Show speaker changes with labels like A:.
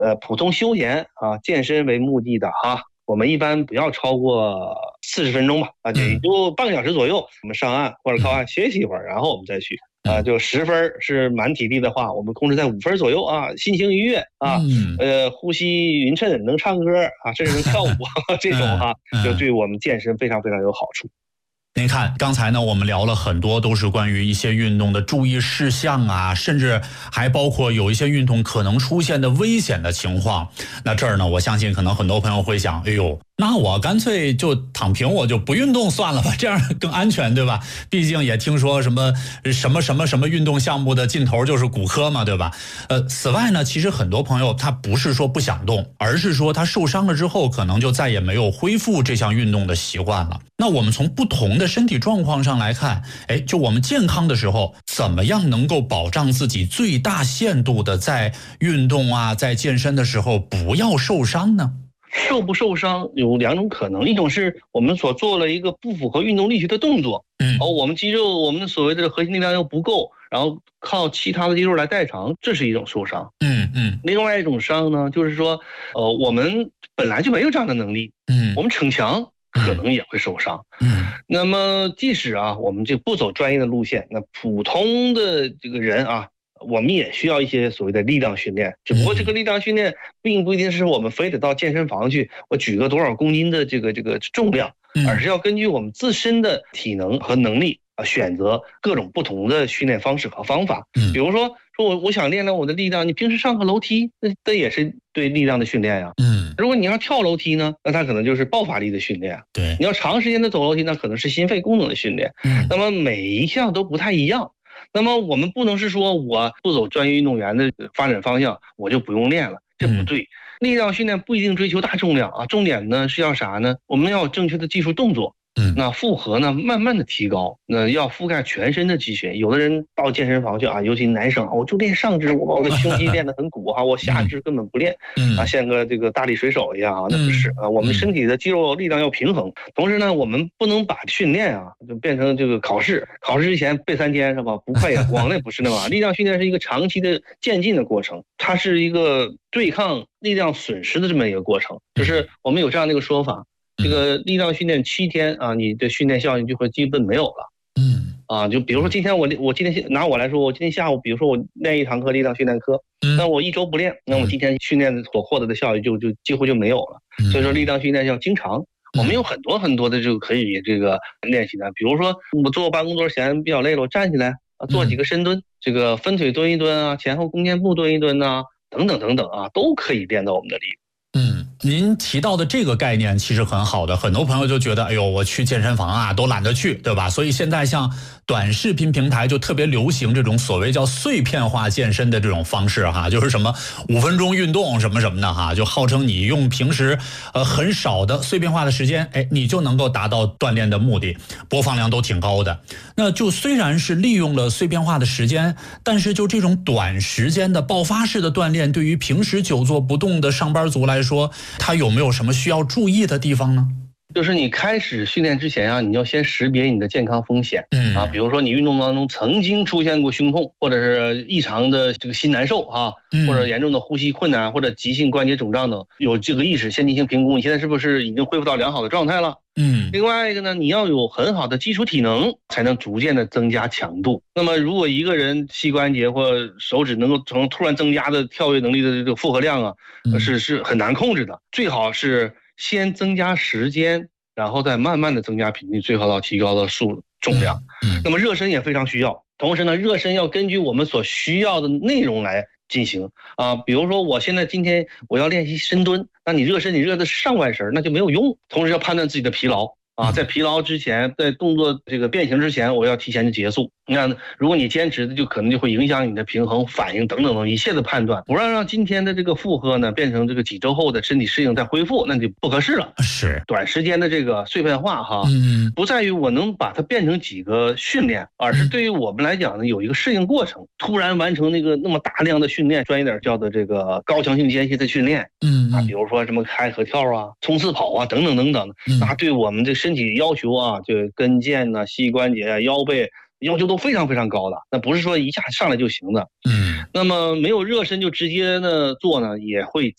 A: 普通休闲啊健身为目的的我们一般不要超过40分钟吧，也就半个小时左右。我们上岸或者靠岸歇息一会儿，然后我们再去。就10分是满体力的话，我们控制在5分左右心情愉悦呼吸匀称，能唱歌甚至能跳舞这种就对我们健身非常非常有好处。
B: 您看，刚才呢，我们聊了很多，都是关于一些运动的注意事项甚至还包括有一些运动可能出现的危险的情况。那这儿呢，我相信可能很多朋友会想，哎呦，那我干脆就躺平，我就不运动算了吧，这样更安全，对吧？毕竟也听说什么运动项目的尽头就是骨科嘛，对吧？此外呢，其实很多朋友他不是说不想动，而是说他受伤了之后，可能就再也没有恢复这项运动的习惯了。那我们从不同的身体状况上来看，就我们健康的时候，怎么样能够保障自己最大限度的在运动在健身的时候不要受伤呢？
A: 受不受伤有2种可能，一种是我们所做了一个不符合运动力学的动作，我们肌肉我们所谓的核心力量又不够，然后靠其他的肌肉来代偿，这是一种受伤。另外一种伤呢，就是说我们本来就没有这样的能力，我们逞强可能也会受伤。那么即使我们就不走专业的路线，那普通的这个人我们也需要一些所谓的力量训练，只不过这个力量训练并不一定是我们非得到健身房去我举个多少公斤的这个重量，而是要根据我们自身的体能和能力选择各种不同的训练方式和方法。比如说我想练我的力量，你平时上个楼梯，那也是对力量的训练呀。如果你要跳楼梯呢，那它可能就是爆发力的训练。
B: 对，
A: 你要长时间的走楼梯，那可能是心肺功能的训练。那么每一项都不太一样。那么我们不能是说我不走专业运动员的发展方向，我就不用练了，这不对。力量训练不一定追求大重量重点呢是要啥呢？我们要有正确的技术动作。那负荷呢慢慢的提高，那要覆盖全身的肌群。有的人到健身房去尤其男生我就练上肢，我把我的胸肌练得很鼓我下肢根本不练像个这个大力水手一样那不是我们身体的肌肉力量要平衡。同时呢，我们不能把训练就变成这个考试之前背3天是吧？不快也光，那不是的嘛。力量训练是一个长期的渐进的过程，它是一个对抗力量损失的这么一个过程，就是我们有这样的一个说法。这个力量训练7天你的训练效应就会基本没有了。就比如说今天我今天拿我来说，我今天下午比如说我练1堂课力量训练课，那我1周不练，那我今天训练所获得的效益就几乎就没有了。所以说力量训练要经常。我们有很多很多的就可以这个练习的，比如说我坐办公桌前比较累了，我站起来做几个深蹲，这个分腿蹲一蹲前后弓箭步蹲一蹲等等等等都可以练到我们的力量。
B: 您提到的这个概念其实很好的，很多朋友就觉得，哎呦，我去健身房都懒得去，对吧？所以现在像短视频平台就特别流行这种所谓叫碎片化健身的这种方式就是什么5分钟运动什么什么的就号称你用平时很少的碎片化的时间，你就能够达到锻炼的目的，播放量都挺高的。那就虽然是利用了碎片化的时间，但是就这种短时间的爆发式的锻炼，对于平时久坐不动的上班族来说，他有没有什么需要注意的地方呢？
A: 就是你开始训练之前你要先识别你的健康风险比如说你运动当中曾经出现过胸痛，或者是异常的这个心难受或者严重的呼吸困难，或者急性关节肿胀等，有这个意识先进行评估，你现在是不是已经恢复到良好的状态了？另外一个呢，你要有很好的基础体能，才能逐渐的增加强度。那么如果一个人膝关节或手指能够从突然增加的跳跃能力的这个负荷量是很难控制的。最好是先增加时间，然后再慢慢的增加频率，最好到提高的重量。那么热身也非常需要，同时呢，热身要根据我们所需要的内容来进行比如说我今天我要练习深蹲，那你热身你热的上半身那就没有用。同时要判断自己的疲劳在疲劳之前，在动作这个变形之前，我要提前的结束。那如果你坚持的，就可能就会影响你的平衡、反应等等一切的判断，不让今天的这个负荷呢变成这个几周后的身体适应再恢复，那就不合适了。
B: 是
A: 短时间的这个碎片化不在于我能把它变成几个训练，而是对于我们来讲呢，有一个适应过程。突然完成那么大量的训练，专业点叫做这个高强性间歇的训练，比如说什么开合跳冲刺跑等等等等，那对我们这身体要求就跟腱膝关节腰背要求都非常非常高的，那不是说一下上来就行的。那么没有热身就直接呢做呢，也会